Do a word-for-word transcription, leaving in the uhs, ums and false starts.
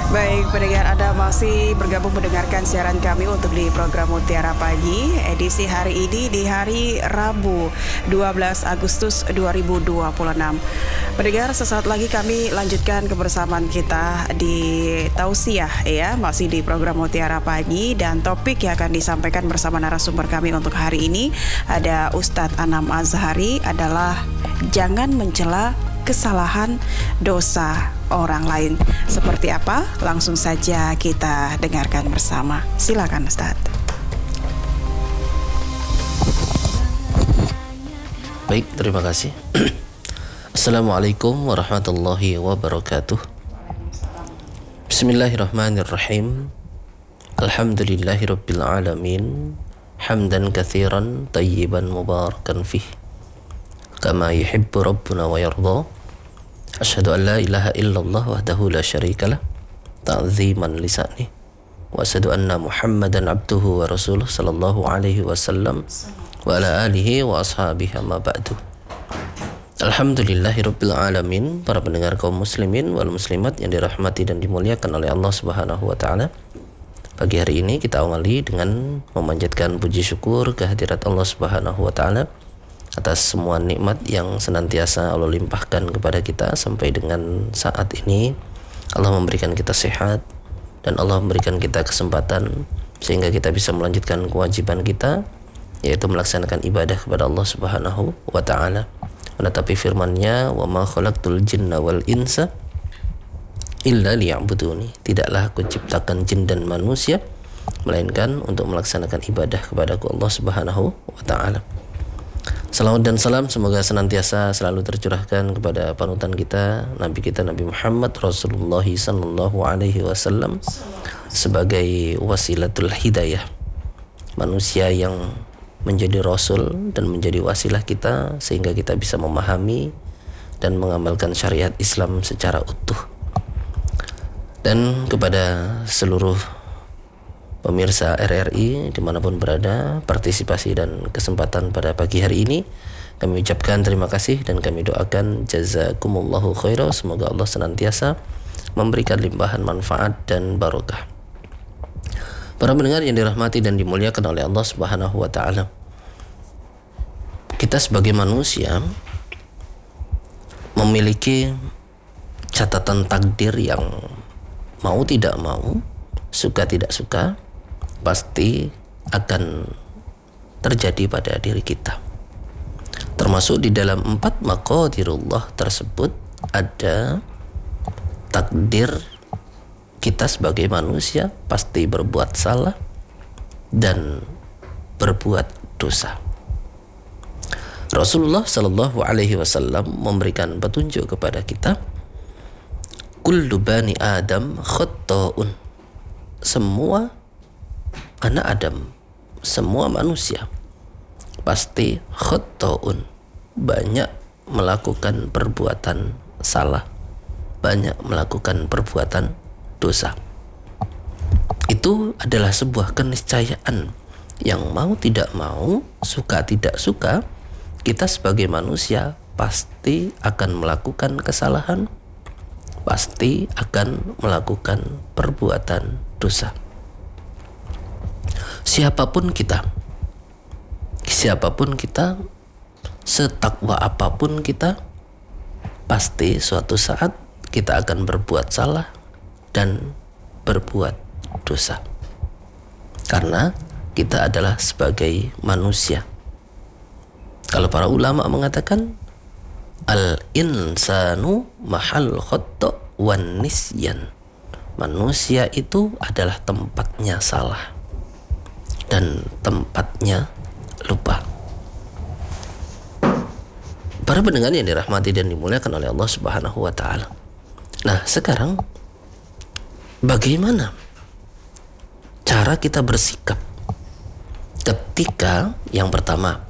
Baik, pendengar, Anda masih bergabung mendengarkan siaran kami untuk di program Mutiara Pagi edisi hari ini di hari Rabu dua belas Agustus dua ribu dua puluh enam. Pendengar, sesaat lagi kami lanjutkan kebersamaan kita di Tausiah ya, masih di program Mutiara Pagi, dan topik yang akan disampaikan bersama narasumber kami untuk hari ini ada Ustadz Anam Azhari adalah jangan mencela kesalahan dosa orang lain. Seperti apa? Langsung saja kita dengarkan bersama. Silakan Ustaz. Baik, terima kasih. Assalamualaikum warahmatullahi wabarakatuh. Bismillahirrahmanirrahim. Alhamdulillahirabbil alamin. Hamdan katsiran tayyiban mubarakan fih. Kama yuhibbu rabbuna wa yarda. Asyhadu an la ilaha illallah wahdahu la syarikalah ta'ziman lisani wa asyhadu anna Muhammadan abduhu wa rasuluh sallallahu alaihi wasallam wa ala alihi wa ashabihi ma ba'du. Alhamdulillahirabbil alamin. Para pendengar kaum muslimin wal muslimat yang dirahmati dan dimuliakan oleh Allah Subhanahu wa taala. Pagi hari ini kita awali dengan memanjatkan puji syukur kehadirat Allah Subhanahu wa taala atas semua nikmat yang senantiasa Allah limpahkan kepada kita sampai dengan saat ini. Allah memberikan kita sehat dan Allah memberikan kita kesempatan sehingga kita bisa melanjutkan kewajiban kita, yaitu melaksanakan ibadah kepada Allah Subhanahu wa taala. Menetapi firman-Nya, "Wa ma khalaqtul jinna wal insa illa liya'buduni." Tidaklah aku ciptakan jin dan manusia melainkan untuk melaksanakan ibadah kepadaku Allah Subhanahu wa taala. Salawat dan salam semoga senantiasa selalu tercurahkan kepada panutan kita, Nabi kita Nabi Muhammad Rasulullah sallallahu alaihi wasallam sebagai wasilatul hidayah, manusia yang menjadi rasul dan menjadi wasilah kita sehingga kita bisa memahami dan mengamalkan syariat Islam secara utuh. Dan kepada seluruh pemirsa R R I dimanapun berada, partisipasi dan kesempatan pada pagi hari ini kami ucapkan terima kasih dan kami doakan jazakumullahu khairah. Semoga Allah senantiasa memberikan limpahan manfaat dan barokah. Para pendengar yang dirahmati dan dimuliakan oleh Allah Subhanahu wa taala, kita sebagai manusia memiliki catatan takdir yang mau tidak mau, suka tidak suka, pasti akan terjadi pada diri kita. Termasuk di dalam empat maqadirullah tersebut ada takdir kita sebagai manusia pasti berbuat salah dan berbuat dosa. Rasulullah Shallallahu Alaihi Wasallam memberikan petunjuk kepada kita, kullu bani Adam khatta'un. Semua anak Adam, semua manusia pasti khatta'un, banyak melakukan perbuatan salah, banyak melakukan perbuatan dosa. Itu adalah sebuah keniscayaan yang mau tidak mau, suka tidak suka, kita sebagai manusia pasti akan melakukan kesalahan, pasti akan melakukan perbuatan dosa. Siapapun kita, siapapun kita, setakwa apapun kita, pasti suatu saat kita akan berbuat salah dan berbuat dosa. Karena kita adalah sebagai manusia. Kalau para ulama mengatakan al-insanu mahal khata' wan nisyan. Manusia itu adalah tempatnya salah dan tempatnya lupa. Para pendengar yang dirahmati dan dimuliakan oleh Allah Subhanahu wa taala. Nah, sekarang bagaimana cara kita bersikap ketika yang pertama